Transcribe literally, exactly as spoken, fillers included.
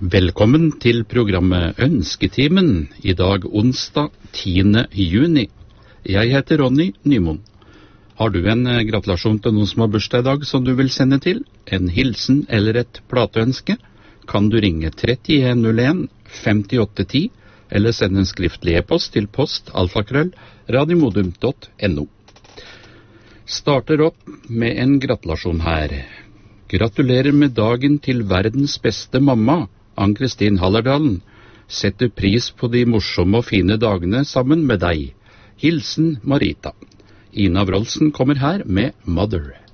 Velkommen til programmet Ønsketimen, i dag onsdag tiende juni. Jeg heter Ronny Nymoen. Har du en gratulasjon til noen som har bursdag i dag som du vil sende til, en hilsen eller et plateønske, kan du ringe trettien null en femtiåtte ti eller sende en skriftlig e-post til post alfakrøll radiomodum punktum no. Starter opp med en gratulasjon her. Gratulerer med dagen til verdens beste mamma, Ann-Kristin Hallerdalen. Setter pris på de morsomme og fine dagene sammen med deg. Hilsen Marita. Ina Wroldsen kommer her med Mother.